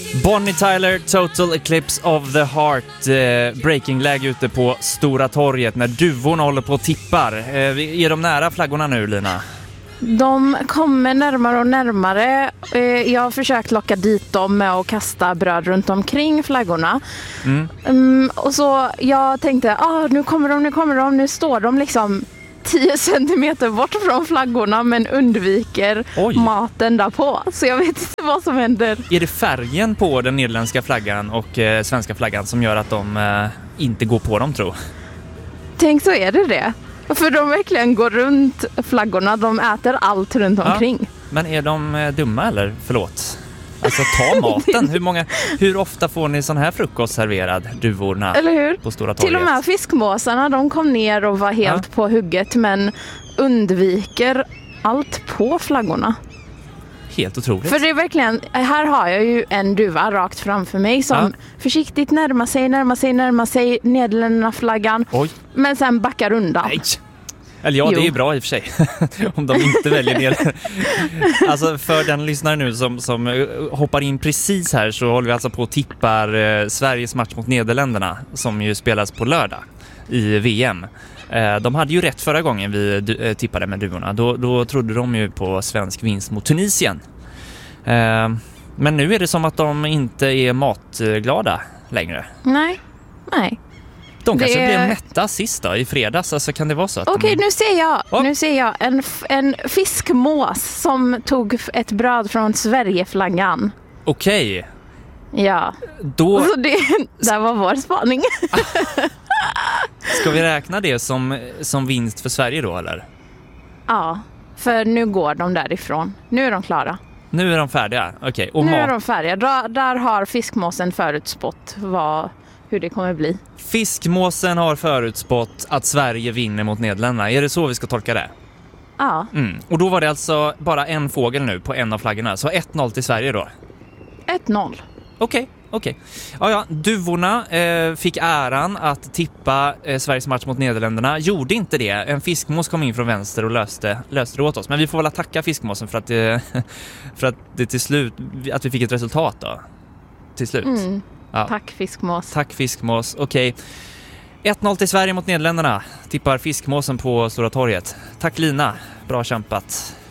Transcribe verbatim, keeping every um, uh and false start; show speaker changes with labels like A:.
A: Bonnie Tyler, Total Eclipse of the Heart, eh, breakingläge ute på Stora torget när duvorna håller på och tippar. Eh, är de nära flaggorna nu, Lina?
B: De kommer närmare och närmare. Eh, jag har försökt locka dit dem med att kasta bröd runt omkring flaggorna. Mm. Um, och så jag tänkte, ah, nu kommer de, nu kommer de, nu står de liksom tio centimeter bort från flaggorna men undviker Oj. maten där på. Så jag vet inte vad som händer.
A: Är det färgen på den nederländska flaggan och eh, svenska flaggan som gör att de eh, inte går på dem, tror?
B: Tänk så är det det. För de verkligen går runt flaggorna. De äter allt runt omkring. Ja,
A: men är de eh, dumma eller? Förlåt. Alltså ta maten. Hur, många, hur ofta får ni sån här frukost serverad, duvorna,
B: eller hur?
A: På Stora torget?
B: Till och med fiskmåsarna, de kom ner och var helt ja. på hugget men undviker allt på flaggorna.
A: Helt otroligt.
B: För det är verkligen, här har jag ju en duva rakt framför mig som ja. försiktigt närmar sig, närmar sig, närmar sig Nederländerna-flaggan. Oj. Men sen backar undan.
A: Nej. Eller ja, jo. det är bra i och för sig. Om de inte väljer ner. Alltså för den lyssnare nu som, som hoppar in precis här så håller vi alltså på att tippar eh, Sveriges match mot Nederländerna som ju spelas på lördag i V M. Eh, de hade ju rätt förra gången vi du, tippade med duvorna. Då, då trodde de ju på svensk vinst mot Tunisien. Eh, men nu är det som att de inte är matglada längre.
B: Nej, nej.
A: De kanske det... blev mätta sist då, i fredags. Alltså kan det vara så att
B: Okej,
A: de...
B: nu ser jag.
A: Oh.
B: Nu ser jag en, en fiskmås som tog ett bröd från Sverigeflaggan.
A: Okej.
B: Ja.
A: Då...
B: Så det där var vår spaning.
A: Ska vi räkna det som, som vinst för Sverige då, eller?
B: Ja, för nu går de därifrån. Nu är de klara.
A: Nu är de färdiga, okej. Okay. Och
B: nu
A: mat...
B: är de färdiga. Där, där har fiskmåsen förutspått vad... hur det kommer bli.
A: Fiskmåsen har förutspått att Sverige vinner mot Nederländerna. Är det så vi ska tolka det?
B: Ja.
A: Mm. Och då var det alltså bara en fågel nu på en av flaggorna. Så ett noll till Sverige då?
B: ett noll.
A: Okej, okay, okej. Okay. Ja, ja, duvorna eh, fick äran att tippa eh, Sveriges match mot Nederländerna. Gjorde inte det. En fiskmås kom in från vänster och löste, löste det åt oss. Men vi får väl tacka fiskmåsen för att det, för att det till slut, att vi fick ett resultat då. Till slut.
B: Mm.
A: Ja.
B: Tack fiskmås.
A: Tack fiskmås, okej. Okay. ett noll till Sverige mot Nederländerna. Tippar fiskmåsen på Stora torget. Tack Lina, bra kämpat.